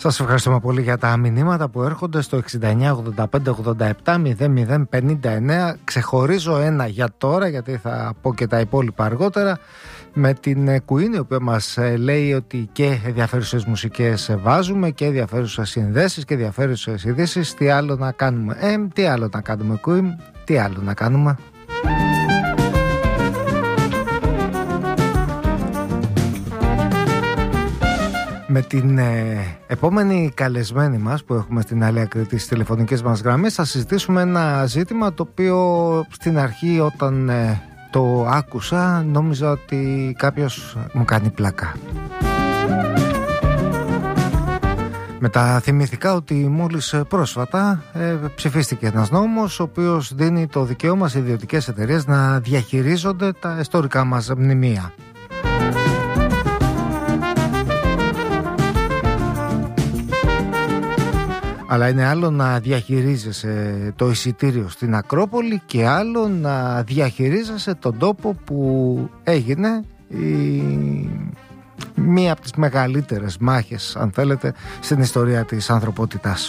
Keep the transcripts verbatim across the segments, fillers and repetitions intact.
Σας ευχαριστούμε πολύ για τα μηνύματα που έρχονται στο εξήντα εννιά ογδόντα πέντε ογδόντα επτά μηδέν μηδέν πενήντα εννέα. Ξεχωρίζω ένα για τώρα, γιατί θα πω και τα υπόλοιπα αργότερα, με την Queen, η οποία μας λέει ότι και ενδιαφέρουσες μουσικές βάζουμε και ενδιαφέρουσες συνδέσεις και ενδιαφέρουσες ειδήσεις. Τι άλλο να κάνουμε? Ε, τι άλλο να κάνουμε, Queen? Τι άλλο να κάνουμε? Με την ε, επόμενη καλεσμένη μας που έχουμε στην άλλη άκρη της τηλεφωνικής μας γραμμής θα συζητήσουμε ένα ζήτημα το οποίο στην αρχή όταν ε, το άκουσα νόμιζα ότι κάποιος μου κάνει πλάκα. Μετά θυμήθηκα ότι μόλις πρόσφατα ε, ψηφίστηκε ένας νόμος ο οποίος δίνει το δικαίωμα σε ιδιωτικές εταιρείες να διαχειρίζονται τα ιστορικά μας μνημεία. Αλλά είναι άλλο να διαχειρίζεσαι το εισιτήριο στην Ακρόπολη και άλλο να διαχειρίζεσαι τον τόπο που έγινε η... μία από τις μεγαλύτερες μάχες, αν θέλετε, στην ιστορία της ανθρωπότητας.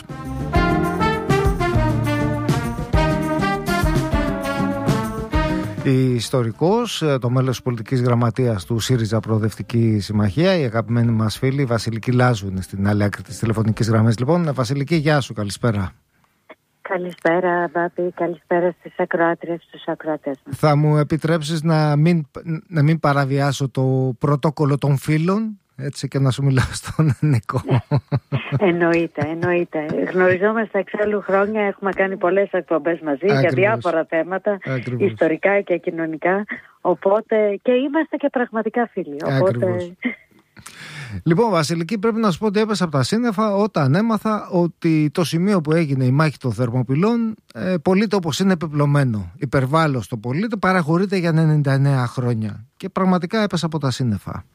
Η ιστορικός, το μέλος της πολιτικής γραμματείας του ΣΥΡΙΖΑ Προοδευτική Συμμαχία, η αγαπημένη μας φίλη η Βασιλική Λάζου είναι στην άλλη άκρη της τηλεφωνικής γραμμής. Λοιπόν, Βασιλική, γεια σου, καλησπέρα. Καλησπέρα, Μπάπη, καλησπέρα στις ακροάτριες, στους ακροατές μας. Θα μου επιτρέψεις να μην, να μην παραβιάσω το πρωτόκολλο των φίλων, έτσι, και να σου μιλάω στον Νικό? Εννοείται, εννοείται. Γνωριζόμαστε εξάλλου χρόνια, έχουμε κάνει πολλές εκπομπές μαζί. Ακριβώς. Για διάφορα θέματα, ακριβώς, ιστορικά και κοινωνικά, οπότε και είμαστε και πραγματικά φίλοι. Οπότε... Λοιπόν, Βασιλική, πρέπει να σου πω ότι έπεσα από τα σύννεφα όταν έμαθα ότι το σημείο που έγινε η μάχη των Θερμοπυλών ε, πωλείται όπως είναι πεπλωμένο. Υπερβάλλω στο πωλείται, παραχωρείται για ενενήντα εννέα χρόνια. Και πραγματικά έπεσα από τα σύννεφα.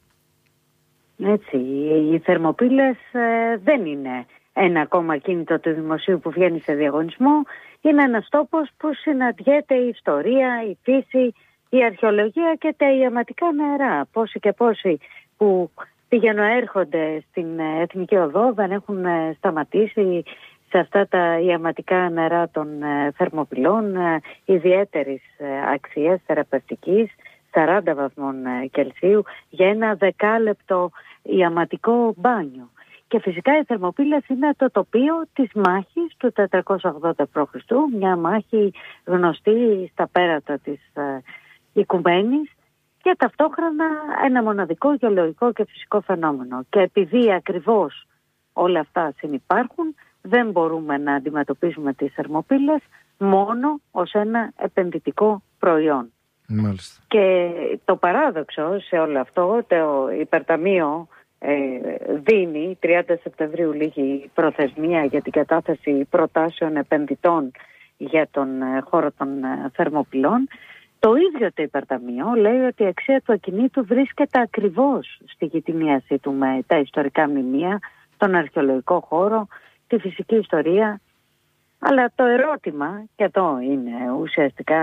Έτσι, οι Θερμοπύλες ε, δεν είναι ένα ακόμα κίνητο του δημοσίου που βγαίνει σε διαγωνισμό. Είναι ένας τόπος που συναντιέται η ιστορία, η φύση, η αρχαιολογία και τα ιαματικά νερά. Πόσοι και πόσοι που πηγαίνουν έρχονται στην Εθνική Οδό δεν έχουν σταματήσει σε αυτά τα ιαματικά νερά των Θερμοπυλών ιδιαίτερης αξίας θεραπευτικής, σαράντα βαθμών Κελσίου, για ένα δεκάλεπτο ιαματικό μπάνιο. Και φυσικά οι Θερμοπύλες είναι το τοπίο της μάχης του τετρακόσια ογδόντα π.Χ., μια μάχη γνωστή στα πέρατα της ε, Οικουμένης και ταυτόχρονα ένα μοναδικό γεωλογικό και φυσικό φαινόμενο. Και επειδή ακριβώς όλα αυτά συνυπάρχουν, δεν μπορούμε να αντιμετωπίζουμε τις Θερμοπύλες μόνο ως ένα επενδυτικό προϊόν. Μάλιστα. Και το παράδοξο σε όλο αυτό, το υπερταμείο ε, δίνει τριάντα Σεπτεμβρίου λίγη προθεσμία για την κατάθεση προτάσεων επενδυτών για τον ε, χώρο των ε, Θερμοπυλών. Το ίδιο το υπερταμείο λέει ότι η αξία του ακινήτου βρίσκεται ακριβώς στη γειτονίασή του με τα ιστορικά μνημεία, τον αρχαιολογικό χώρο, τη φυσική ιστορία. Αλλά το ερώτημα, και εδώ είναι ουσιαστικά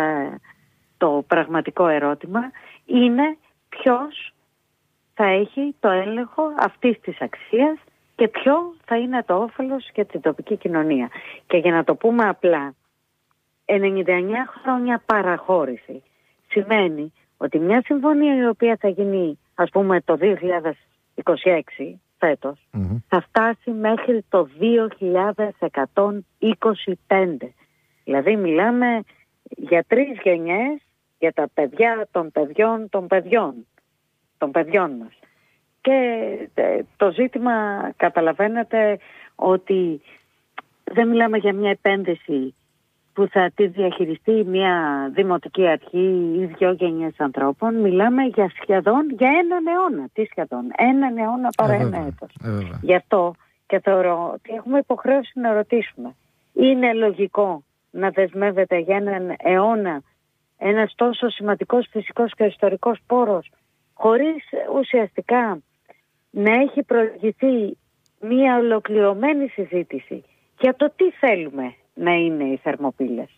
το πραγματικό ερώτημα, είναι ποιος θα έχει το έλεγχο αυτής της αξίας και ποιο θα είναι το όφελος για την τοπική κοινωνία. Και για να το πούμε απλά, ενενήντα εννέα χρόνια παραχώρηση σημαίνει ότι μια συμφωνία η οποία θα γίνει, ας πούμε, το δύο χιλιάδες είκοσι έξι φέτος, mm-hmm. θα φτάσει μέχρι το δύο χιλιάδες εκατόν είκοσι πέντε. Δηλαδή μιλάμε για τρεις γενιές, για τα παιδιά των παιδιών των παιδιών, των παιδιών μας. Και το ζήτημα, καταλαβαίνετε ότι δεν μιλάμε για μια επένδυση που θα τη διαχειριστεί μια δημοτική αρχή ή δυο γενιές ανθρώπων. Μιλάμε για σχεδόν, για έναν αιώνα. Τι σχεδόν, έναν αιώνα παρά ε, ένα έτος. Ε, Γι' αυτό και θεωρώ ότι έχουμε υποχρέωση να ρωτήσουμε. Είναι λογικό να δεσμεύεται για έναν αιώνα ένας τόσο σημαντικός φυσικός και ιστορικός πόρος, χωρίς ουσιαστικά να έχει προηγηθεί μια ολοκληρωμένη συζήτηση για το τι θέλουμε να είναι οι Θερμοπύλες.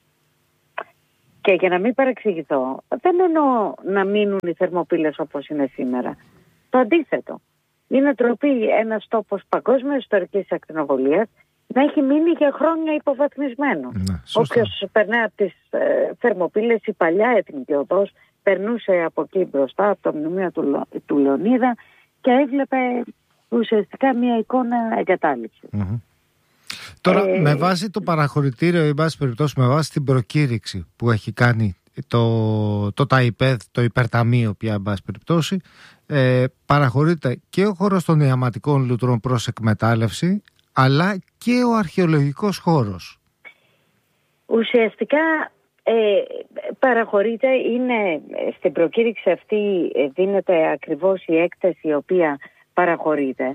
Και για να μην παρεξηγηθώ, δεν εννοώ να μείνουν οι Θερμοπύλες όπως είναι σήμερα. Το αντίθετο. Είναι ντροπή ένας τόπος παγκόσμιας ιστορικής ακτινοβολίας να έχει μείνει για χρόνια υποβαθμισμένο. Ναι, όποιος περνάει από τις ε, Θερμοπύλες, η παλιά εθνική οδός, περνούσε από εκεί μπροστά, από το μνημείο του, του Λεωνίδα και έβλεπε ουσιαστικά μια εικόνα εγκατάλειψης. Mm-hmm. Τώρα, ε, με βάση το παραχωρητήριο, ή βάση περιπτώσει, με βάση την προκήρυξη που έχει κάνει το, το ΤΑΙΠΕΔ, το υπερταμείο πια, εν πάση περιπτώσει, ε, παραχωρείται και ο χώρος των ιαματικών λουτρών προς εκμετάλλευση, αλλά και ο αρχαιολογικός χώρος. Ουσιαστικά ε, παραχωρείται, είναι στην προκήρυξη αυτή ε, δίνεται ακριβώς η έκταση η οποία παραχωρείται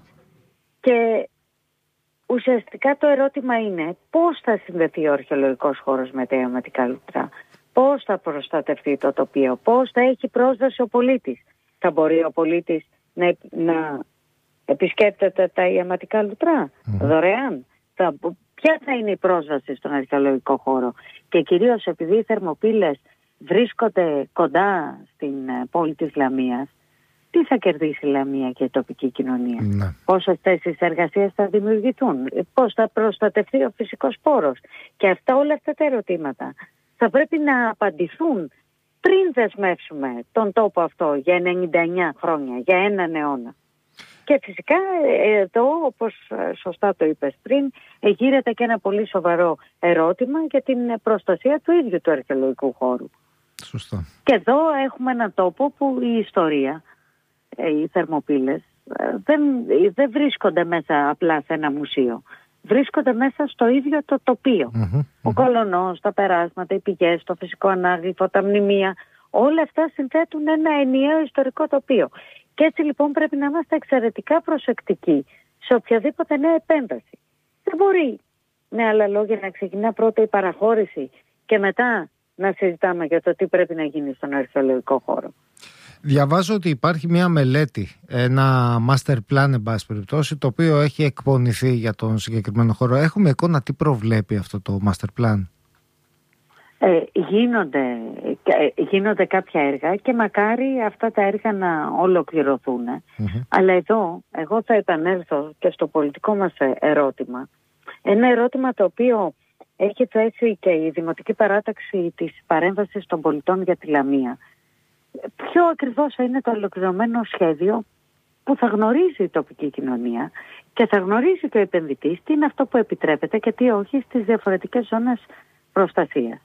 και ουσιαστικά το ερώτημα είναι πώς θα συνδεθεί ο αρχαιολογικός χώρος με τα ιαματικά λουτρά, πώς θα προστατευτεί το τοπίο, πώς θα έχει πρόσβαση ο πολίτης. Θα μπορεί ο πολίτης να, να επισκέπτεται τα ιαματικά λουτρά mm. δωρεάν. Θα, ποια θα είναι η πρόσβαση στον αρχαιολογικό χώρο. Και κυρίως επειδή οι Θερμοπύλες βρίσκονται κοντά στην πόλη της Λαμίας, τι θα κερδίσει η Λαμία και η τοπική κοινωνία. Mm. Πόσες θέσεις εργασίας θα δημιουργηθούν, πώς θα προστατευτεί ο φυσικός πόρος. Και αυτά, όλα αυτά τα ερωτήματα θα πρέπει να απαντηθούν πριν δεσμεύσουμε τον τόπο αυτό για ενενήντα εννέα χρόνια, για έναν αιώνα. Και φυσικά εδώ, όπως σωστά το είπες πριν, γύρεται και ένα πολύ σοβαρό ερώτημα για την προστασία του ίδιου του αρχαιολογικού χώρου. Σωστά. Και εδώ έχουμε έναν τόπο που η ιστορία, οι Θερμοπύλες, δεν, δεν βρίσκονται μέσα απλά σε ένα μουσείο. Βρίσκονται μέσα στο ίδιο το τοπίο. Mm-hmm, ο mm-hmm. κολονός, τα περάσματα, οι πηγές, το φυσικό ανάγλυφο, τα μνημεία, όλα αυτά συνθέτουν ένα ενιαίο ιστορικό τοπίο. Και έτσι λοιπόν πρέπει να είμαστε εξαιρετικά προσεκτικοί σε οποιαδήποτε νέα επέμβαση. Δεν μπορεί, με άλλα λόγια, να ξεκινά πρώτα η παραχώρηση και μετά να συζητάμε για το τι πρέπει να γίνει στον αρχαιολογικό χώρο. Διαβάζω ότι υπάρχει μια μελέτη, ένα master plan, εν πάση περιπτώσει, το οποίο έχει εκπονηθεί για τον συγκεκριμένο χώρο. Έχουμε εικόνα τι προβλέπει αυτό το master plan? Ε, γίνονται, γίνονται κάποια έργα και μακάρι αυτά τα έργα να ολοκληρωθούν. Mm-hmm. Αλλά εδώ, εγώ θα επανέλθω και στο πολιτικό μας ερώτημα. Ένα ερώτημα το οποίο έχει θέσει και η Δημοτική Παράταξη της Παρέμβασης των Πολιτών για τη Λαμία. Ποιο ακριβώς θα είναι το ολοκληρωμένο σχέδιο που θα γνωρίζει η τοπική κοινωνία και θα γνωρίζει και ο επενδυτής τι είναι αυτό που επιτρέπεται και τι όχι στις διαφορετικές ζώνες προστασίας.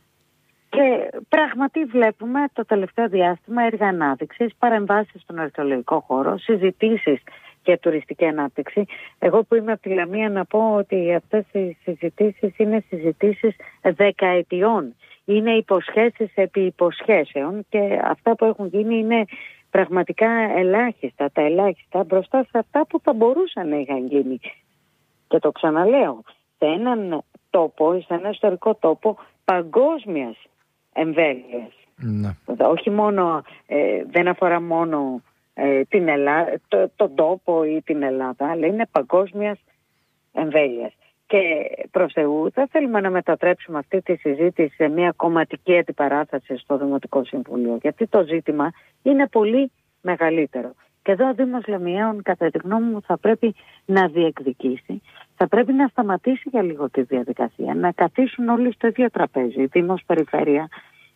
Και πράγματι βλέπουμε το τελευταίο διάστημα έργα ανάδειξης, παρεμβάσεις στον αρχαιολογικό χώρο, συζητήσεις για τουριστική ανάπτυξη. Εγώ που είμαι από τη Λαμία να πω ότι αυτές οι συζητήσεις είναι συζητήσεις δεκαετιών. Είναι υποσχέσεις επί υποσχέσεων και αυτά που έχουν γίνει είναι πραγματικά ελάχιστα, τα ελάχιστα μπροστά σε αυτά που θα μπορούσαν να είχαν γίνει. Και το ξαναλέω, σε έναν τόπο, σε ένα ιστορικό τόπο παγκόσμιας εμβέλειας. Ναι. Όχι μόνο, ε, δεν αφορά μόνο ε, την Ελλάδα, το, τον τόπο ή την Ελλάδα, αλλά είναι παγκόσμιας εμβέλειας. Και προς Θεού δεν θέλουμε να μετατρέψουμε αυτή τη συζήτηση σε μια κομματική αντιπαράθεση στο Δημοτικό Συμβούλιο, γιατί το ζήτημα είναι πολύ μεγαλύτερο. Και εδώ ο Δήμος Λαμιαίων, κατά τη γνώμη μου, θα πρέπει να διεκδικήσει, θα πρέπει να σταματήσει για λίγο τη διαδικασία, να καθίσουν όλοι στο ίδιο τραπέζι, Δήμος, Περιφέρεια,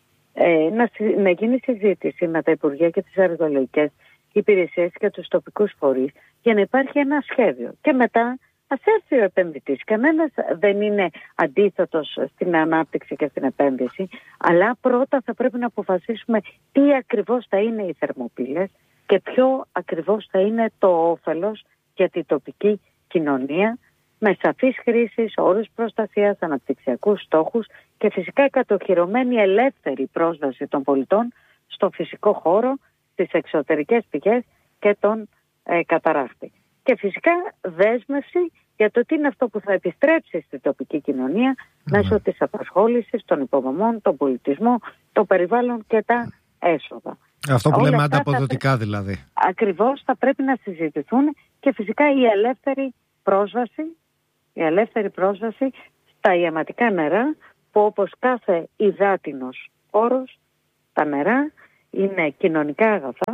ε, να, να γίνει συζήτηση με τα Υπουργεία και τις αεροδολογικές υπηρεσίες και τους τοπικούς φορείς για να υπάρχει ένα σχέδιο. Και μετά ας έρθει ο επενδυτής. Κανένας δεν είναι αντίθετος στην ανάπτυξη και στην επένδυση, αλλά πρώτα θα πρέπει να αποφασίσουμε τι ακριβώς θα είναι οι Θερμοπύλες και ποιο ακριβώς θα είναι το όφελος για την τοπική κοινωνία, με σαφείς χρήσεις, όρους προστασίας, αναπτυξιακούς στόχους και φυσικά κατοχυρωμένη ελεύθερη πρόσβαση των πολιτών στο φυσικό χώρο, στις εξωτερικές πηγές και τον ε, καταράκτη. Και φυσικά δέσμευση για το τι είναι αυτό που θα επιστρέψει στην τοπική κοινωνία mm. μέσω της απασχόλησης, των υποδομών, τον πολιτισμό, το περιβάλλον και τα έσοδα. Αυτό που όλα λέμε ανταποδοτικά θα... δηλαδή. Ακριβώς, θα πρέπει να συζητηθούν και φυσικά η ελεύθερη πρόσβαση, η ελεύθερη πρόσβαση στα ιαματικά νερά, που όπως κάθε υδάτινος όρος, τα νερά είναι κοινωνικά αγαθά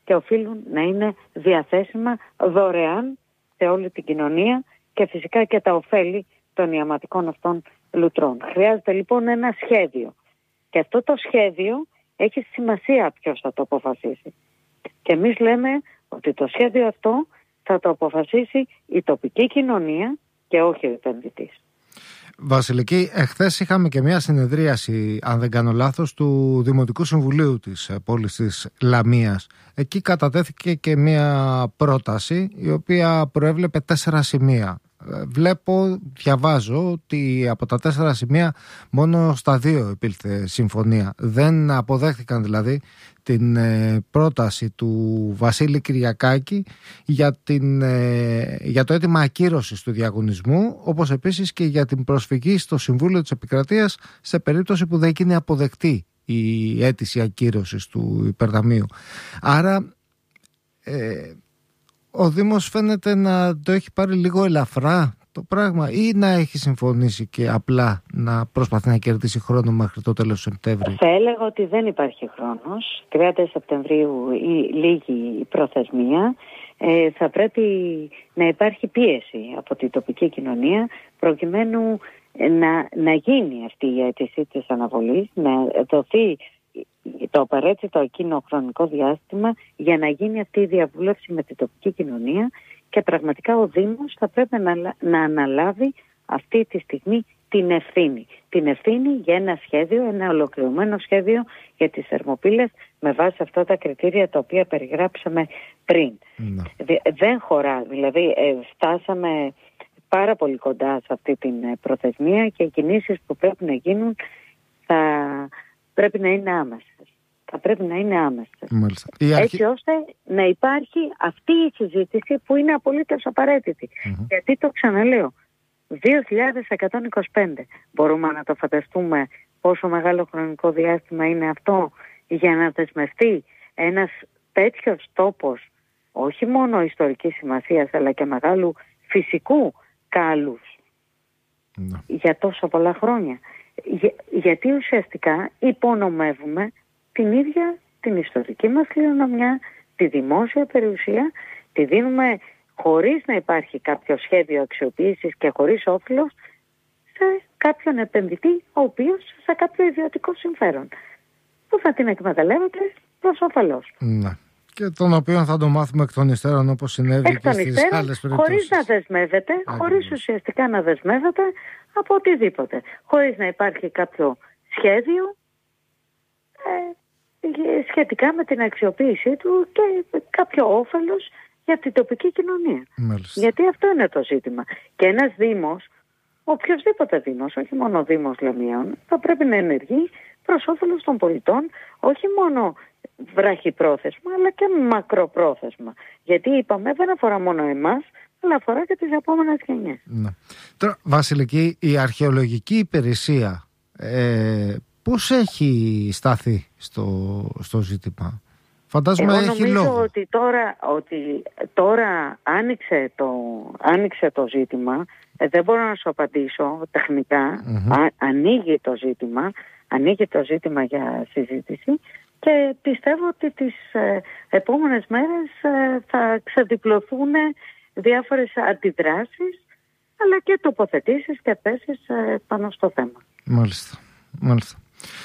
και οφείλουν να είναι διαθέσιμα δωρεάν σε όλη την κοινωνία και φυσικά και τα ωφέλη των ιαματικών αυτών λουτρών. Χρειάζεται λοιπόν ένα σχέδιο και αυτό το σχέδιο έχει σημασία ποιος θα το αποφασίσει. Και εμείς λέμε ότι το σχέδιο αυτό θα το αποφασίσει η τοπική κοινωνία και όχι ο επενδυτής. Βασιλική, εχθές είχαμε και μια συνεδρίαση, αν δεν κάνω λάθος, του Δημοτικού Συμβουλίου της πόλης της Λαμίας. Εκεί κατατέθηκε και μια πρόταση η οποία προέβλεπε τέσσερα σημεία. Βλέπω, διαβάζω ότι από τα τέσσερα σημεία μόνο στα δύο υπήλθε συμφωνία. Δεν αποδέχτηκαν δηλαδή την πρόταση του Βασίλη Κυριακάκη για, την, για το αίτημα ακύρωσης του διαγωνισμού, όπως επίσης και για την προσφυγή στο Συμβούλιο της Επικρατείας σε περίπτωση που δεν γίνει αποδεκτή η αίτηση ακύρωσης του υπερταμείου. Άρα ε, ο Δήμος φαίνεται να το έχει πάρει λίγο ελαφρά το πράγμα ή να έχει συμφωνήσει και απλά να προσπαθεί να κερδίσει χρόνο μέχρι το τέλος του Σεπτέμβρη. Θα έλεγα ότι δεν υπάρχει χρόνος. τριάντα Σεπτεμβρίου ή λίγη η προθεσμία. Ε, θα πρέπει να υπάρχει πίεση από την τοπική κοινωνία προκειμένου να, να γίνει αυτή η αίτηση της αναβολής, να δοθεί το απαραίτητο εκείνο χρονικό διάστημα για να γίνει αυτή η διαβούλευση με την τοπική κοινωνία και πραγματικά ο Δήμος θα πρέπει να, να αναλάβει αυτή τη στιγμή την ευθύνη. Την ευθύνη για ένα σχέδιο, ένα ολοκληρωμένο σχέδιο για τις θερμοπύλες με βάση αυτά τα κριτήρια τα οποία περιγράψαμε πριν. Δε, δεν χωρά, δηλαδή ε, φτάσαμε πάρα πολύ κοντά σε αυτή την προθεσμία και οι κινήσεις που πρέπει να γίνουν θα πρέπει να είναι άμεσες. Θα πρέπει να είναι άμεσες. Μάλιστα. Έτσι ώστε να υπάρχει αυτή η συζήτηση που είναι απολύτως απαραίτητη. Mm-hmm. Γιατί το ξαναλέω, δύο χιλιάδες εκατόν είκοσι πέντε μπορούμε να το φανταστούμε πόσο μεγάλο χρονικό διάστημα είναι αυτό για να δεσμευτεί ένας τέτοιος τόπος, όχι μόνο ιστορικής σημασίας αλλά και μεγάλου φυσικού κάλους mm-hmm. για τόσο πολλά χρόνια. Για, γιατί ουσιαστικά υπονομεύουμε την ίδια την ιστορική μας κληρονομιά, τη δημόσια περιουσία, τη δίνουμε χωρίς να υπάρχει κάποιο σχέδιο αξιοποίησης και χωρίς όφελος σε κάποιον επενδυτή, ο οποίος σε κάποιο ιδιωτικό συμφέρον, που θα την εκμεταλλεύεται προς όφελος. Ναι. Και τον οποίο θα το μάθουμε εκ των υστέρων, όπως συνέβη εκ και στις υστέρων, άλλες περιπτώσεις. Χωρίς να δεσμεύεται, Ά, χωρίς ουσιαστικά να δεσμεύεται από οτιδήποτε. Χωρίς να υπάρχει κάποιο σχέδιο ε, σχετικά με την αξιοποίησή του και κάποιο όφελος για την τοπική κοινωνία. Μάλιστα. Γιατί αυτό είναι το ζήτημα. Και ένας Δήμος, οποιοσδήποτε Δήμος, όχι μόνο ο Δήμος Λαμιών, θα πρέπει να ενεργεί προς όφελος των πολιτών, όχι μόνο βραχυπρόθεσμα, αλλά και μακροπρόθεσμα. Γιατί είπαμε δεν αφορά μόνο εμάς, αλλά αφορά και τις επόμενες γενιές. Ναι. Τώρα, Βασιλική, η αρχαιολογική υπηρεσία ε, πώς έχει σταθεί στο, στο ζήτημα? Φαντάζομαι Εγώ έχει νομίζω λόγο. ότι τώρα, ότι τώρα άνοιξε, το, άνοιξε το ζήτημα. Ε, δεν μπορώ να σου απαντήσω τεχνικά. Mm-hmm. Α, ανοίγει το ζήτημα. Ανοίγει το ζήτημα για συζήτηση και πιστεύω ότι τις ε, επόμενες μέρες ε, θα ξεδιπλωθούν διάφορες αντιδράσεις αλλά και τοποθετήσεις και θέσεις ε, πάνω στο θέμα. Μάλιστα. Μάλιστα.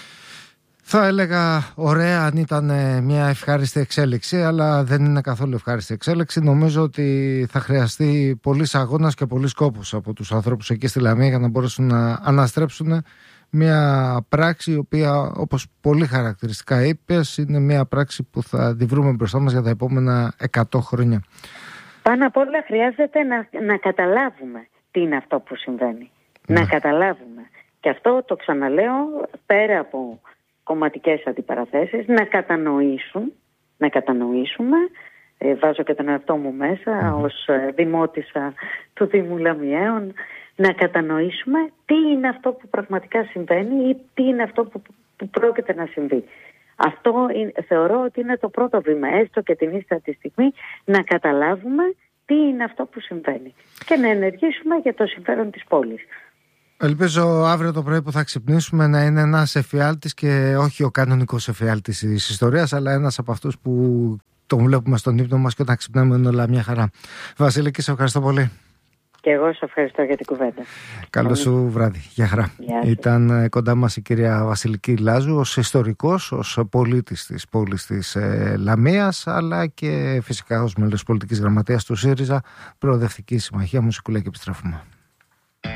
Θα έλεγα ωραία αν ήταν μια ευχάριστη εξέλιξη, αλλά δεν είναι καθόλου ευχάριστη εξέλιξη. Νομίζω ότι θα χρειαστεί πολλής αγώνας και πολλής κόπος από τους ανθρώπους εκεί στη Λαμία για να μπορέσουν να αναστρέψουν μια πράξη η οποία, όπως πολύ χαρακτηριστικά είπες, είναι μια πράξη που θα τη βρούμε μπροστά μας για τα επόμενα εκατό χρόνια. Πάνω απ' όλα χρειάζεται να, να καταλάβουμε τι είναι αυτό που συμβαίνει. Ναι. Να καταλάβουμε. Και αυτό το ξαναλέω πέρα από κομματικές αντιπαραθέσεις, να κατανοήσουν, να κατανοήσουμε, ε, βάζω και τον εαυτό μου μέσα mm-hmm. ως ε, δημότισσα του Δήμου Λαμιαίων, να κατανοήσουμε τι είναι αυτό που πραγματικά συμβαίνει ή τι είναι αυτό που, που πρόκειται να συμβεί. Αυτό είναι, θεωρώ ότι είναι το πρώτο βήμα, έστω και την ίστατη τη στιγμή, να καταλάβουμε τι είναι αυτό που συμβαίνει και να ενεργήσουμε για το συμφέρον της πόλης. Ελπίζω αύριο το πρωί που θα ξυπνήσουμε να είναι ένας εφιάλτης και όχι ο κανονικός εφιάλτης της ιστορίας, αλλά ένας από αυτούς που τον βλέπουμε στον ύπνο μας και όταν ξυπνάμε είναι όλα μια χαρά. Βασιλική, σε ευχαριστώ πολύ. Και εγώ σε ευχαριστώ για την κουβέντα. Καλό σου βράδυ. Γεια χαρά. Ήταν κοντά μας η κυρία Βασιλική Λάζου ως ιστορικός, ως πολίτης της πόλης της ε, Λαμίας, αλλά και φυσικά ως μέλος πολιτικής γραμματείας του ΣΥΡΙΖΑ, Προοδευτική Συμμαχία. Μουσικούλα και επιστρέφουμε.